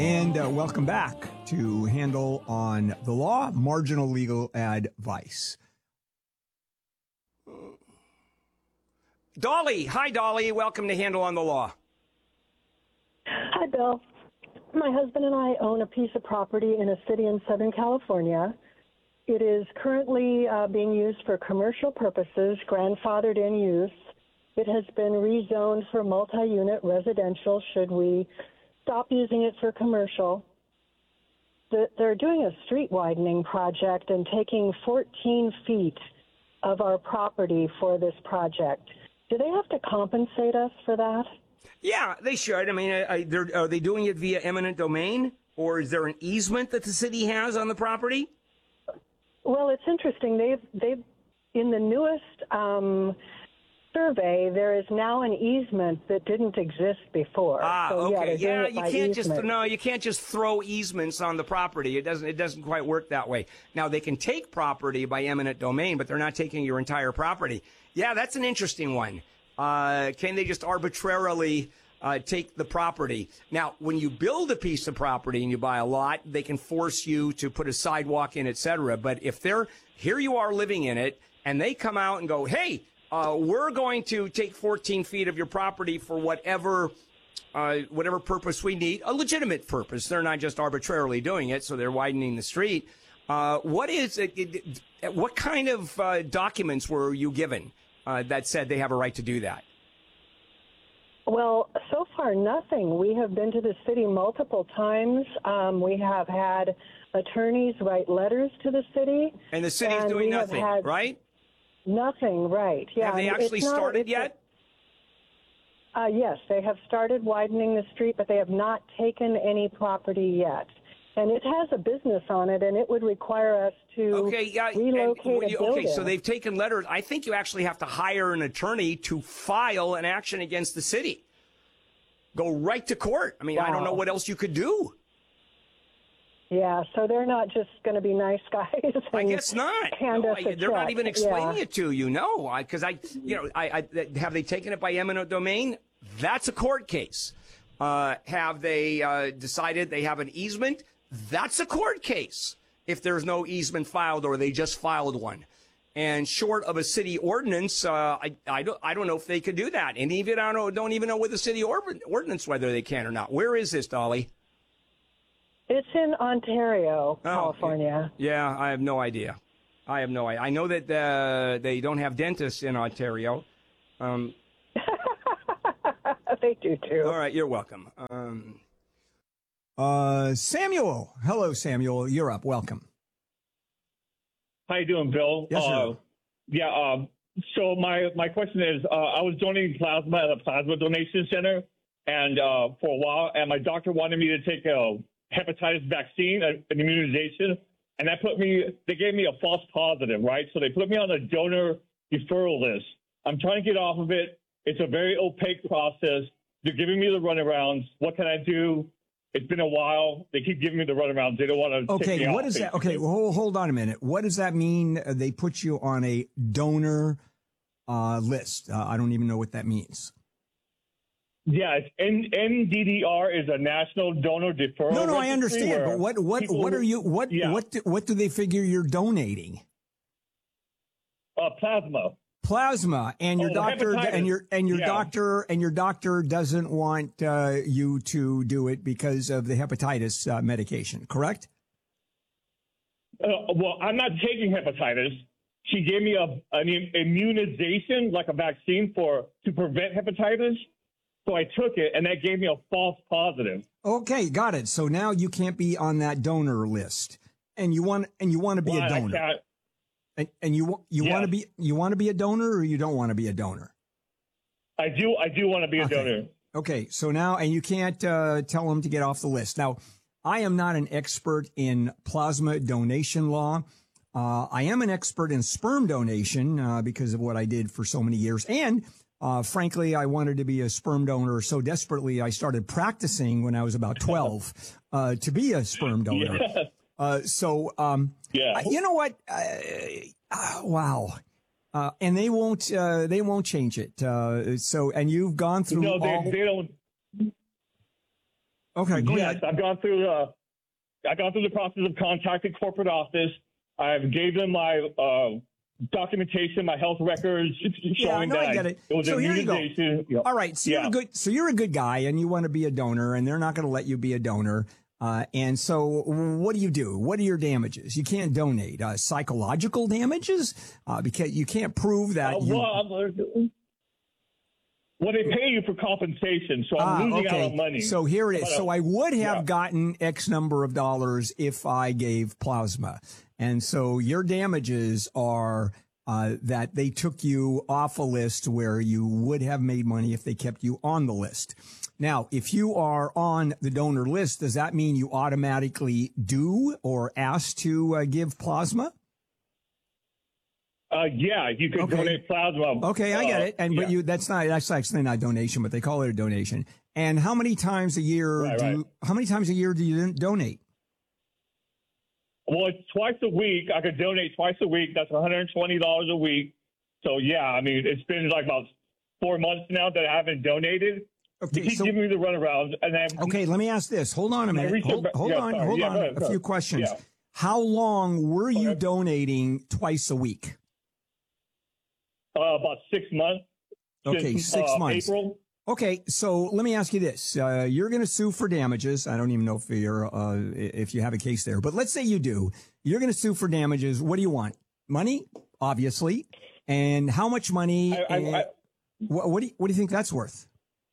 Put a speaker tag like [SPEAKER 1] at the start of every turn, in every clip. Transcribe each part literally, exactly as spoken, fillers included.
[SPEAKER 1] And uh, welcome back to Handel on the Law, Marginal Legal Advice.
[SPEAKER 2] Dolly. Hi, Dolly. Welcome to Handel on the Law.
[SPEAKER 3] Hi, Bill. My husband and I own a piece of property in a city in Southern California. It is currently uh, being used for commercial purposes, grandfathered in use. It has been rezoned for multi-unit residential should we stop using it for commercial. The, they're doing a street widening project and taking fourteen feet of our property for this project. Do they have to compensate us for that?
[SPEAKER 2] Yeah, they should. I mean, I, I, they're, are they doing it via eminent domain, or is there an easement that the city has on the property?
[SPEAKER 3] Well, it's interesting. They've they've in the newest um, survey, there is now an easement that didn't exist before.
[SPEAKER 2] Ah,
[SPEAKER 3] so,
[SPEAKER 2] okay.
[SPEAKER 3] Yeah,
[SPEAKER 2] yeah you can't
[SPEAKER 3] easement.
[SPEAKER 2] just no, you can't just throw easements on the property. It doesn't it doesn't quite work that way. Now they can take property by eminent domain, but they're not taking your entire property. Yeah, that's an interesting one. Uh, can they just arbitrarily uh, take the property? Now, when you build a piece of property and you buy a lot, they can force you to put a sidewalk in, et cetera. But if they're here, you are living in it, and they come out and go, "Hey, uh, we're going to take fourteen feet of your property for whatever." Uh, whatever purpose we need, a legitimate purpose. They're not just arbitrarily doing it, so they're widening the street. Uh, what is it, it, it, what kind of uh, documents were you given uh, that said they have a right to do that?
[SPEAKER 3] Well, so far, nothing. We have been to the city multiple times. Um, we have had attorneys write letters to the city.
[SPEAKER 2] And the city's doing nothing, right?
[SPEAKER 3] Nothing, right. Yeah.
[SPEAKER 2] Have they actually
[SPEAKER 3] it's not,
[SPEAKER 2] started yet?
[SPEAKER 3] Uh, yes, they have started widening the street, but they have not taken any property yet. And it has a business on it, and it would require us to
[SPEAKER 2] okay, yeah,
[SPEAKER 3] relocate
[SPEAKER 2] and,
[SPEAKER 3] you,
[SPEAKER 2] a building. Okay, so they've taken letters. I think you actually have to hire an attorney to file an action against the city. Go right to court. I mean, wow. I don't know what else you could do.
[SPEAKER 3] Yeah, so they're not just going to be nice guys.
[SPEAKER 2] I guess not.
[SPEAKER 3] Hand
[SPEAKER 2] no,
[SPEAKER 3] us
[SPEAKER 2] I,
[SPEAKER 3] a
[SPEAKER 2] they're
[SPEAKER 3] check.
[SPEAKER 2] not even explaining
[SPEAKER 3] yeah.
[SPEAKER 2] it to you. No, because I, I, you know, I, I have they taken it by eminent domain? That's a court case. Uh, have they uh, decided they have an easement? That's a court case. If there's no easement filed or they just filed one. And short of a city ordinance, uh, I, I, don't, I don't know if they could do that. And even I don't, don't even know with the city or, ordinance whether they can or not. Where is this, Dolly?
[SPEAKER 3] It's in Ontario,
[SPEAKER 2] oh,
[SPEAKER 3] California.
[SPEAKER 2] Yeah, I have no idea. I have no idea. I know that uh, they don't have dentists in Ontario. Um,
[SPEAKER 3] they do, too.
[SPEAKER 2] All right, you're welcome. Um,
[SPEAKER 1] uh, Samuel. Hello, Samuel. You're up. Welcome.
[SPEAKER 4] How you doing, Bill?
[SPEAKER 1] Yes, sir.
[SPEAKER 4] Uh, yeah, um, so my, my question is, uh, I was donating plasma at a plasma donation center and uh, for a while, and my doctor wanted me to take a hepatitis vaccine, an immunization, and that put me, they gave me a false positive, right? So they put me on a donor deferral list. I'm trying to get off of it. It's a very opaque process. They're giving me the runarounds. What can I do? It's been a while. They keep giving me the runarounds. They don't want to
[SPEAKER 1] okay,
[SPEAKER 4] take me off.
[SPEAKER 1] What is that? Okay, well, hold, hold on a minute. What does that mean? Uh, they put you on a donor uh, list. Uh, I don't even know what that means.
[SPEAKER 4] Yeah, it's N- N D D R is a national donor deferral.
[SPEAKER 1] No, no, I understand. But what, what,
[SPEAKER 4] people,
[SPEAKER 1] what are you? What,
[SPEAKER 4] yeah.
[SPEAKER 1] what, do, what do they figure you're donating?
[SPEAKER 4] Uh, plasma.
[SPEAKER 1] Plasma, and your
[SPEAKER 4] oh,
[SPEAKER 1] doctor,
[SPEAKER 4] hepatitis.
[SPEAKER 1] and your and your
[SPEAKER 4] yeah.
[SPEAKER 1] doctor, and your doctor doesn't want uh, you to do it because of the hepatitis uh, medication. Correct?
[SPEAKER 4] Uh, well, I'm not taking hepatitis. She gave me a an immunization, like a vaccine for to prevent hepatitis. So I took it, and that gave me a false positive.
[SPEAKER 1] Okay, got it. So now you can't be on that donor list, and you want and you want to be
[SPEAKER 4] well,
[SPEAKER 1] a donor,
[SPEAKER 4] I can't.
[SPEAKER 1] and, and you you
[SPEAKER 4] yes.
[SPEAKER 1] want to be you want to be a donor, or you don't want to be a donor.
[SPEAKER 4] I do. I do want to be a
[SPEAKER 1] okay.
[SPEAKER 4] donor.
[SPEAKER 1] Okay, so now and you can't uh, tell them to get off the list. Now, I am not an expert in plasma donation law. Uh, I am an expert in sperm donation uh, because of what I did for so many years, and. Uh, frankly, I wanted to be a sperm donor so desperately I started practicing when I was about twelve uh, to be a sperm donor.
[SPEAKER 4] Yeah.
[SPEAKER 1] Uh, so, um,
[SPEAKER 4] yeah.
[SPEAKER 1] I, you know what? Uh, uh, wow. Uh, and they won't, uh, they won't change it. Uh, so, and you've gone through
[SPEAKER 4] No, they,
[SPEAKER 1] all.
[SPEAKER 4] they don't.
[SPEAKER 1] Okay, go
[SPEAKER 4] yes,
[SPEAKER 1] ahead.
[SPEAKER 4] I've gone through the I've gone through the process of contacting corporate office. I've gave them my uh, documentation, my health records, showing
[SPEAKER 1] no,
[SPEAKER 4] that
[SPEAKER 1] I get it.
[SPEAKER 4] it was
[SPEAKER 1] So
[SPEAKER 4] a
[SPEAKER 1] here you go.
[SPEAKER 4] immunization. Yep.
[SPEAKER 1] All right, so
[SPEAKER 4] Yeah.
[SPEAKER 1] you're a good, so you're a good guy, and you want to be a donor, and they're not going to let you be a donor. Uh, and so, what do you do? What are your damages? You can't donate. Uh, psychological damages, uh, because you can't prove that.
[SPEAKER 4] Uh,
[SPEAKER 1] you,
[SPEAKER 4] well, I'm- well, they pay you for compensation, so I'm
[SPEAKER 1] Ah,
[SPEAKER 4] losing
[SPEAKER 1] okay.
[SPEAKER 4] out on money.
[SPEAKER 1] So here it is.
[SPEAKER 4] But, uh,
[SPEAKER 1] So I would have
[SPEAKER 4] yeah.
[SPEAKER 1] gotten X number of dollars if I gave plasma. And so your damages are uh, that they took you off a list where you would have made money if they kept you on the list. Now, if you are on the donor list, does that mean you automatically do or ask to uh, give plasma?
[SPEAKER 4] Uh, yeah, you could
[SPEAKER 1] Okay.
[SPEAKER 4] donate plasma.
[SPEAKER 1] Okay, I get
[SPEAKER 4] Uh,
[SPEAKER 1] it. And but
[SPEAKER 4] yeah.
[SPEAKER 1] you that's not that's actually not a donation, but they call it a donation. And how many times a year
[SPEAKER 4] Right,
[SPEAKER 1] do
[SPEAKER 4] right.
[SPEAKER 1] you, how many times a year do you donate?
[SPEAKER 4] Well, it's twice a week. I could donate twice a week. That's one hundred twenty dollars a week. So, yeah, I mean, it's been like about four months now that I haven't donated.
[SPEAKER 1] Okay,
[SPEAKER 4] They keep
[SPEAKER 1] so-
[SPEAKER 4] giving me the runaround. And then,
[SPEAKER 1] Okay, let me ask this. Hold on a minute.
[SPEAKER 4] reached
[SPEAKER 1] Hold,
[SPEAKER 4] a-
[SPEAKER 1] hold
[SPEAKER 4] yeah,
[SPEAKER 1] on,
[SPEAKER 4] sorry.
[SPEAKER 1] hold
[SPEAKER 4] Yeah,
[SPEAKER 1] on.
[SPEAKER 4] go ahead,
[SPEAKER 1] A
[SPEAKER 4] go
[SPEAKER 1] few
[SPEAKER 4] ahead.
[SPEAKER 1] questions.
[SPEAKER 4] Yeah.
[SPEAKER 1] How long were you
[SPEAKER 4] Okay.
[SPEAKER 1] donating twice a week?
[SPEAKER 4] uh, about six months.
[SPEAKER 1] Okay,
[SPEAKER 4] since,
[SPEAKER 1] six
[SPEAKER 4] uh,
[SPEAKER 1] months.
[SPEAKER 4] April.
[SPEAKER 1] Okay, so let me ask you this: uh, you're going to sue for damages. I don't even know if you're uh, if you have a case there, but let's say you do. You're going to sue for damages. What do you want? Money, obviously, and how much money?
[SPEAKER 4] I, I,
[SPEAKER 1] and
[SPEAKER 4] I,
[SPEAKER 1] what, what do you, what do you think that's worth?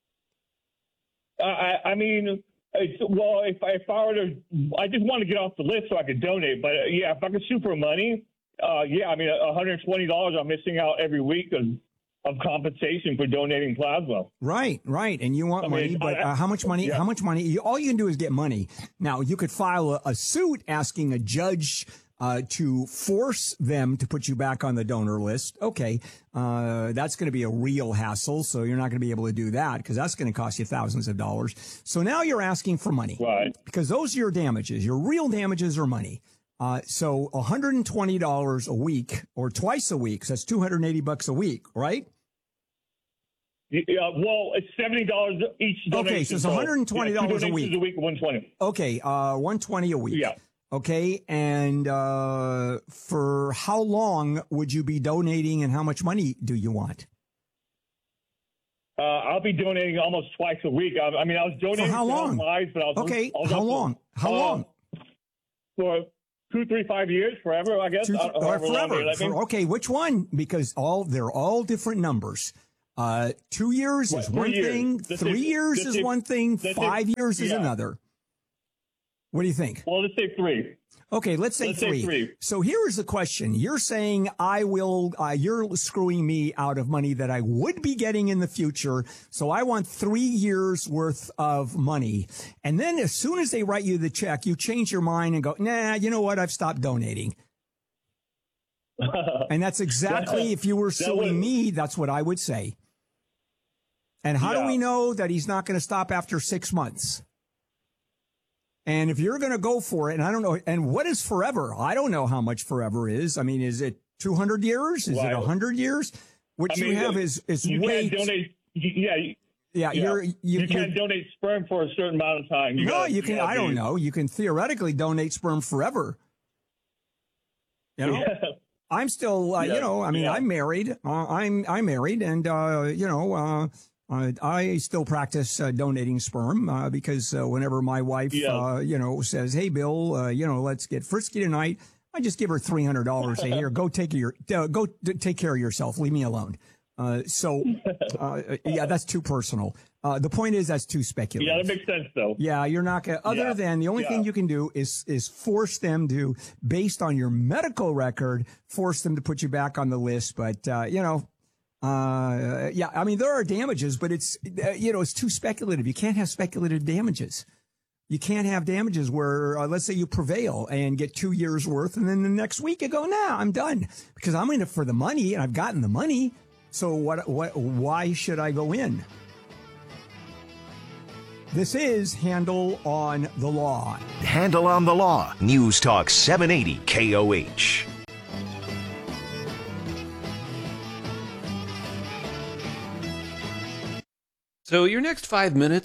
[SPEAKER 4] I, I mean, it's, well, if I, if I were to, I just want to get off the list so I could donate. But uh, yeah, if I could sue for money, uh, yeah, I mean, one hundred twenty dollars I'm missing out every week of, of compensation for donating plasma.
[SPEAKER 1] Right, right, and you want
[SPEAKER 4] I mean,
[SPEAKER 1] money, but
[SPEAKER 4] I-
[SPEAKER 1] uh, how much money?
[SPEAKER 4] yeah.
[SPEAKER 1] How much money? You, all you can do is get money. Now, you could file a, a suit asking a judge uh, to force them to put you back on the donor list. Okay, uh, that's going to be a real hassle, so you're not going to be able to do that because that's going to cost you thousands of dollars. So now you're asking for money,
[SPEAKER 4] Right.
[SPEAKER 1] because those are your damages. Your real damages are money. Uh, so one hundred twenty dollars a week or twice a week, so that's two hundred eighty bucks a week, right?
[SPEAKER 4] Yeah, well, it's seventy dollars each donation.
[SPEAKER 1] Okay, so it's one hundred twenty dollars
[SPEAKER 4] yeah, two
[SPEAKER 1] a
[SPEAKER 4] donations
[SPEAKER 1] week.
[SPEAKER 4] a week, one hundred twenty.
[SPEAKER 1] Okay, uh, one hundred twenty a week.
[SPEAKER 4] Yeah.
[SPEAKER 1] Okay, and uh, for how long would you be donating, and how much money do you want?
[SPEAKER 4] Uh, I'll be donating almost twice a week. I, I mean, I was donating
[SPEAKER 1] For how long?
[SPEAKER 4] lives, but I was
[SPEAKER 1] Okay,
[SPEAKER 4] I was
[SPEAKER 1] how
[SPEAKER 4] also-
[SPEAKER 1] long? How
[SPEAKER 4] uh,
[SPEAKER 1] long?
[SPEAKER 4] For two, three, five years, forever, I guess.
[SPEAKER 1] Two,
[SPEAKER 4] I-
[SPEAKER 1] or
[SPEAKER 4] however long
[SPEAKER 1] forever?
[SPEAKER 4] they let me.
[SPEAKER 1] For- okay, which one? Because all they're all different numbers. Uh, two years
[SPEAKER 4] What,
[SPEAKER 1] is
[SPEAKER 4] three
[SPEAKER 1] one
[SPEAKER 4] years?
[SPEAKER 1] thing.
[SPEAKER 4] Let's
[SPEAKER 1] Three
[SPEAKER 4] say-
[SPEAKER 1] years
[SPEAKER 4] let's
[SPEAKER 1] is
[SPEAKER 4] say-
[SPEAKER 1] one thing.
[SPEAKER 4] let's say-
[SPEAKER 1] Five years is
[SPEAKER 4] yeah.
[SPEAKER 1] another. What do you think?
[SPEAKER 4] Well, let's say three.
[SPEAKER 1] Okay, let's say,
[SPEAKER 4] Let's say
[SPEAKER 1] three.
[SPEAKER 4] three.
[SPEAKER 1] So here is the question. You're saying I will, uh, you're screwing me out of money that I would be getting in the future. So I want three years worth of money. And then as soon as they write you the check, you change your mind and go, nah, you know what? I've stopped donating. And that's exactly, if you were suing
[SPEAKER 4] would-
[SPEAKER 1] me, that's what I would say. And how do
[SPEAKER 4] Yeah.
[SPEAKER 1] we know that he's not going to stop after six months? And if you're going to go for it, and I don't know, and what is forever? I don't know how much forever is. I mean, is it two hundred years? Is
[SPEAKER 4] Right.
[SPEAKER 1] it one hundred years? What
[SPEAKER 4] I
[SPEAKER 1] you
[SPEAKER 4] mean,
[SPEAKER 1] have is, is
[SPEAKER 4] you
[SPEAKER 1] way.
[SPEAKER 4] can't donate. Yeah, you-
[SPEAKER 1] yeah,
[SPEAKER 4] yeah.
[SPEAKER 1] you're, you,
[SPEAKER 4] you,
[SPEAKER 1] you-
[SPEAKER 4] can't donate sperm for a certain amount of time. You
[SPEAKER 1] no,
[SPEAKER 4] gotta-
[SPEAKER 1] you can,
[SPEAKER 4] gotta
[SPEAKER 1] I don't
[SPEAKER 4] be-
[SPEAKER 1] know. You can theoretically donate sperm forever. You know? I'm still, uh, you
[SPEAKER 4] Yeah,
[SPEAKER 1] know, I mean,
[SPEAKER 4] yeah.
[SPEAKER 1] I'm married. Uh, I'm, I'm married, and uh, you know, uh, uh, I still practice uh, donating sperm uh, because uh, whenever my wife,
[SPEAKER 4] Yeah.
[SPEAKER 1] uh, you know, says, "Hey, Bill, uh, you know, let's get frisky tonight," I just give her three hundred dollars. Say, "Here, go take your, uh, go t- take care of yourself. Leave me alone." Uh, so, uh, yeah, that's too personal. Uh, the point is, that's too speculative.
[SPEAKER 4] Yeah, that makes sense, though.
[SPEAKER 1] Yeah, you're not going to, other
[SPEAKER 4] Yeah.
[SPEAKER 1] than the only
[SPEAKER 4] Yeah.
[SPEAKER 1] thing you can do is, is force them to, based on your medical record, force them to put you back on the list. But, uh, you know, uh, yeah, I mean, there are damages, but it's, uh, you know, it's too speculative. You can't have speculative damages. You can't have damages where, uh, let's say you prevail and get two years worth, and then the next week you go, nah, I'm done because I'm in it for the money and I've gotten the money. So what, what, why should I go in? This is Handle on the Law.
[SPEAKER 5] Handle on the Law. News Talk seven eighty K O H.
[SPEAKER 6] So your next five minutes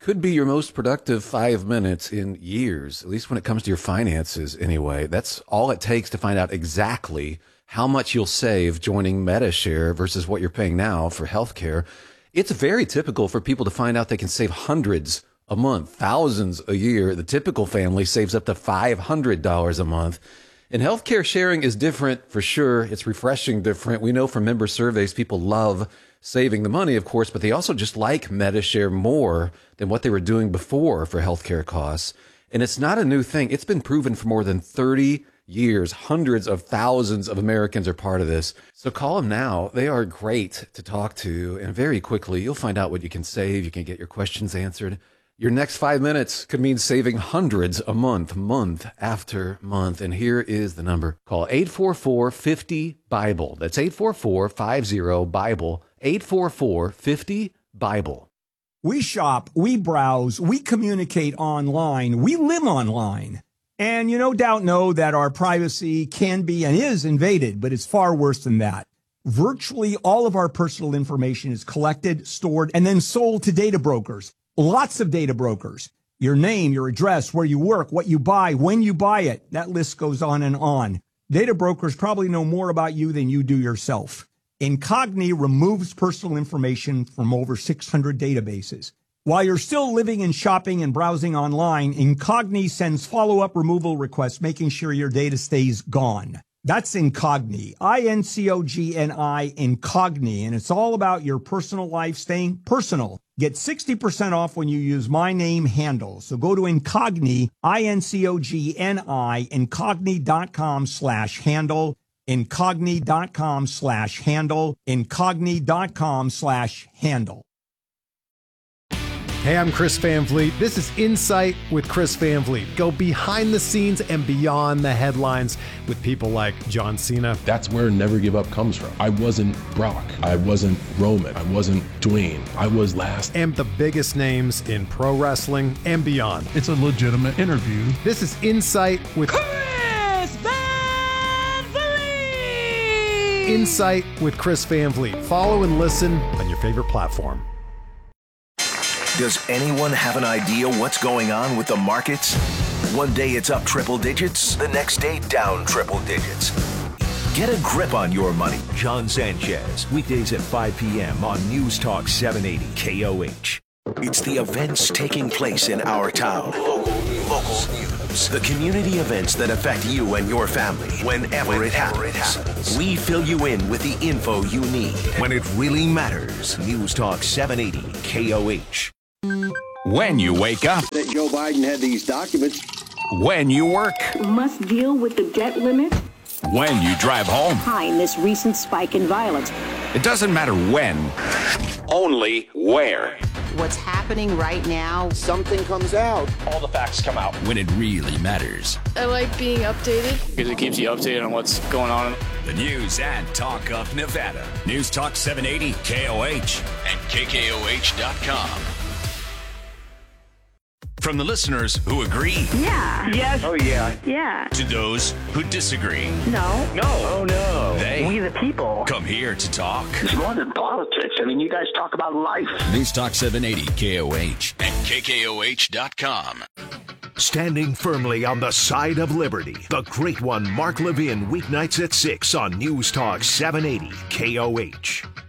[SPEAKER 6] could be your most productive five minutes in years, at least when it comes to your finances anyway. That's all it takes to find out exactly how much you'll save joining MediShare versus what you're paying now for healthcare. It's very typical for people to find out they can save hundreds a month, thousands a year. The typical family saves up to five hundred dollars a month. And healthcare sharing is different for sure. It's refreshing different. We know from member surveys, people love saving the money, of course, but they also just like MediShare more than what they were doing before for healthcare costs. And it's not a new thing. It's been proven for more than thirty years. Hundreds of thousands of Americans are part of this. So call them now. They are great to talk to. And very quickly, you'll find out what you can save. You can get your questions answered. Your next five minutes could mean saving hundreds a month, month after month. And here is the number. Call eight four four, five zero, BIBLE. That's eight four four, five zero, BIBLE. eight four four, five zero, BIBLE.
[SPEAKER 1] We shop, we browse, we communicate online, we live online. And you no doubt know that our privacy can be and is invaded, but it's far worse than that. Virtually all of our personal information is collected, stored, and then sold to data brokers. Lots of data brokers. Your name, your address, where you work, what you buy, when you buy it. That list goes on and on. Data brokers probably know more about you than you do yourself. Incogni removes personal information from over six hundred databases. While you're still living and shopping and browsing online, Incogni sends follow-up removal requests, making sure your data stays gone. That's Incogni, I N C O G N I, Incogni, and it's all about your personal life staying personal. Get sixty percent off when you use my name handle. So go to Incogni, I N C O G N I, incogni.com slash handle, incogni.com slash handle, incogni.com slash handle.
[SPEAKER 7] Hey, I'm Chris Van Vliet. This is Insight with Chris Van Vliet. Go behind the scenes and beyond the headlines with people like John Cena.
[SPEAKER 8] That's where Never Give Up comes from. I wasn't Brock. I wasn't Roman. I wasn't Dwayne. I was last.
[SPEAKER 7] And the biggest names in pro wrestling and beyond.
[SPEAKER 9] It's a legitimate interview.
[SPEAKER 7] This is Insight with
[SPEAKER 10] Chris Van Vliet.
[SPEAKER 7] Insight with Chris Van Vliet. Follow and listen on your favorite platform.
[SPEAKER 5] Does anyone have an idea what's going on with the markets? One day it's up triple digits, the next day down triple digits. Get a grip on your money. John Sanchez, weekdays at five p.m. on News Talk seven eighty K O H. It's the events taking place in our town. Local news. Local news. The community events that affect you and your family whenever, whenever it, happens. it happens. We fill you in with the info you need when it really matters. News Talk seven eighty K O H.
[SPEAKER 11] When you wake up.
[SPEAKER 12] That Joe Biden had these documents.
[SPEAKER 11] When you work.
[SPEAKER 13] Must deal with the debt limit.
[SPEAKER 11] When you drive home.
[SPEAKER 13] Behind this recent spike in violence.
[SPEAKER 11] It doesn't matter when, only where.
[SPEAKER 14] What's happening right now.
[SPEAKER 15] Something comes out.
[SPEAKER 16] All the facts come out.
[SPEAKER 11] When it really matters.
[SPEAKER 17] I like being updated.
[SPEAKER 18] Because it keeps you updated on what's going on.
[SPEAKER 11] The news and talk of Nevada. News Talk seven eighty K O H and K K O H dot com. From the listeners who agree.
[SPEAKER 13] Yeah.
[SPEAKER 15] Yes.
[SPEAKER 16] Oh, yeah.
[SPEAKER 13] Yeah.
[SPEAKER 11] To those who disagree.
[SPEAKER 13] No.
[SPEAKER 16] No. Oh, no.
[SPEAKER 11] They.
[SPEAKER 13] We the people.
[SPEAKER 11] Come here to talk.
[SPEAKER 15] It's more than politics. I mean, you guys talk about life.
[SPEAKER 11] News Talk seven eighty K O H and K K O H dot com.
[SPEAKER 5] Standing firmly on the side of liberty. The Great One, Mark Levin, weeknights at six on News Talk seven eighty K O H.